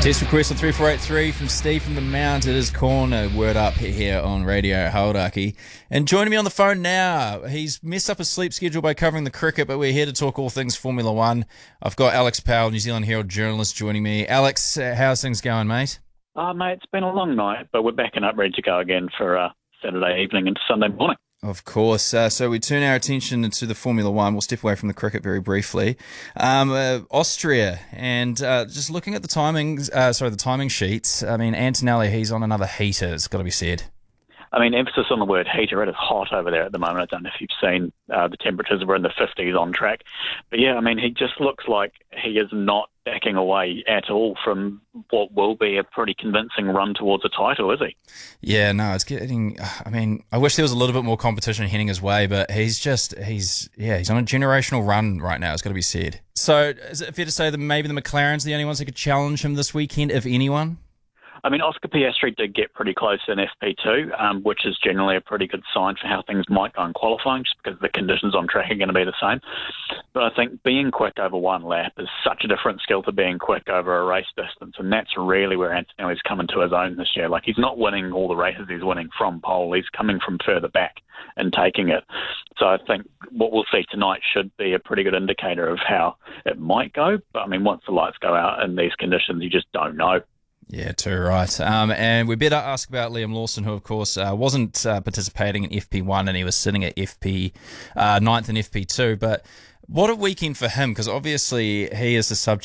Test request on 3483 from Steve from the Mount. It is corner word up here on Radio Hauraki. And joining me on the phone now, he's messed up his sleep schedule by covering the cricket, but we're here to talk all things Formula One. I've got Alex Powell, New Zealand Herald journalist, joining me. Alex, how's things going, mate? Mate, it's been a long night, but we're backing up, ready to go again for Saturday evening into Sunday morning. Of course. So we turn our attention to the Formula One. We'll step away from the cricket very briefly. Austria, and just looking at the the timing sheets. I mean, Antonelli, he's on another heater. It's got to be said. I mean, emphasis on the word heater. It is hot over there at the moment. I don't know if you've seen the temperatures were in the 50s on track. But yeah, I mean, he just looks like he is not backing away at all from what will be a pretty convincing run towards a title, is he? Yeah, no, it's getting... I mean, I wish there was a little bit more competition heading his way, but he's on a generational run right now, it's got to be said. So is it fair to say that maybe the McLarens are the only ones that could challenge him this weekend, if anyone? I mean, Oscar Piastri did get pretty close in FP2, which is generally a pretty good sign for how things might go in qualifying, just because the conditions on track are going to be the same. But I think being quick over one lap is such a different skill to being quick over a race distance, and that's really where Antonelli's coming to his own this year. Like, he's not winning all the races he's winning from pole, he's coming from further back and taking it. So I think what we'll see tonight should be a pretty good indicator of how it might go. But I mean, once the lights go out in these conditions, you just don't know. Yeah, too right. And we better ask about Liam Lawson, who, of course, wasn't participating in FP1, and he was sitting at FP 9th in FP2. But what a weekend for him, because obviously he is the subject